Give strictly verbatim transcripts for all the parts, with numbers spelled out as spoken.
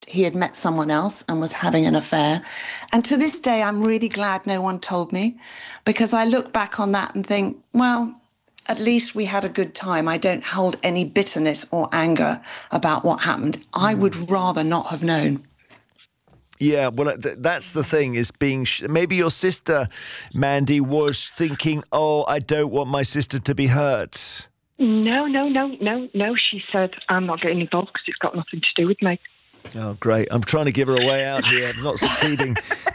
he had met someone else and was having an affair. And to this day, I'm really glad no one told me, because I look back on that and think, well, at least we had a good time. I don't hold any bitterness or anger about what happened. I would rather not have known. Yeah, well, th- that's the thing, is being... Sh- maybe your sister, Mandy, was thinking, oh, I don't want my sister to be hurt. No, no, no, no, no. She said, I'm not getting involved because it's got nothing to do with me. Oh, great. I'm trying to give her a way out here. I'm not succeeding.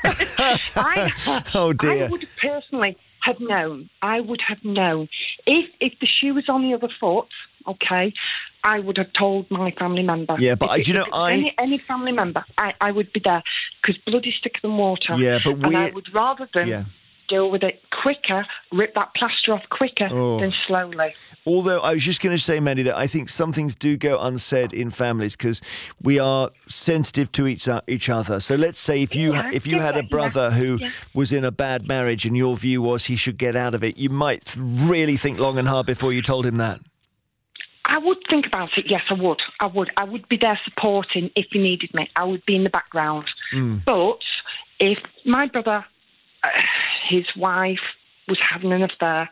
I, oh, dear. I would personally have known. I would have known. If, if the shoe was on the other foot, okay, I would have told my family member. Yeah, but if, I, you if know, I... Any, any family member, I, I would be there, because blood is thicker than water. Yeah, but we... And I would rather than... Yeah. deal with it quicker, rip that plaster off quicker oh. than slowly. Although I was just going to say, Mandy, that I think some things do go unsaid in families because we are sensitive to each each other. So let's say if you yeah, if you yeah, had a brother yeah, who yeah. was in a bad marriage and your view was he should get out of it, you might really think long and hard before you told him that. I would think about it, yes, I would. I would. I would be there supporting if he needed me. I would be in the background. Mm. But if my brother... Uh, his wife was having an affair,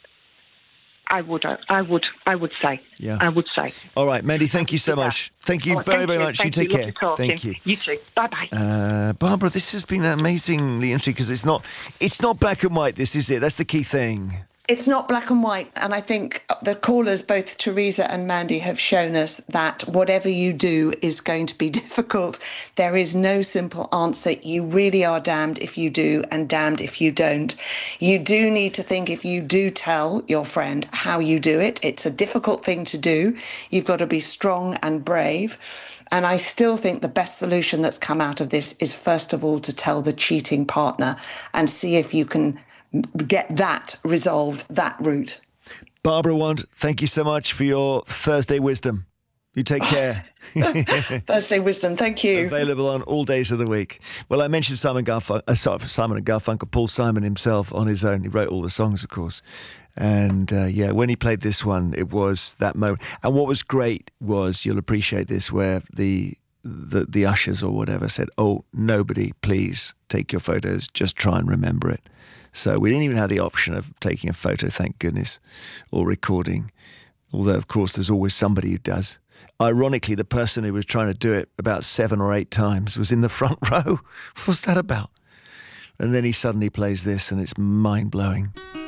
I would, uh, I would, I would say, yeah, I would say. All right, Mandy, thank you so yeah. much. Thank you oh, very, thank very you. much. Thank you take you. care. Thank you. You too. Bye bye. Uh, Barbara, this has been amazingly interesting because it's not, it's not black and white. This is it. That's the key thing. It's not black and white. And I think the callers, both Teresa and Mandy, have shown us that whatever you do is going to be difficult. There is no simple answer. You really are damned if you do and damned if you don't. You do need to think, if you do tell your friend, how you do it. It's a difficult thing to do. You've got to be strong and brave. And I still think the best solution that's come out of this is, first of all, to tell the cheating partner and see if you can get that resolved, that route. Barbara Want, thank you so much for your Thursday wisdom. You take care. Thursday wisdom, thank you. Available on all days of the week. Well, I mentioned Simon Garfunkel, uh, sorry, Simon and Garfunkel, Paul Simon himself on his own. He wrote all the songs, of course. And uh, yeah, when he played this one, it was that moment. And what was great was, you'll appreciate this, where the the, the ushers or whatever said, oh, nobody, please take your photos, just try and remember it. So we didn't even have the option of taking a photo, thank goodness, or recording. Although, of course, there's always somebody who does. Ironically, the person who was trying to do it about seven or eight times was in the front row. What's that about? And then he suddenly plays this, and it's mind-blowing.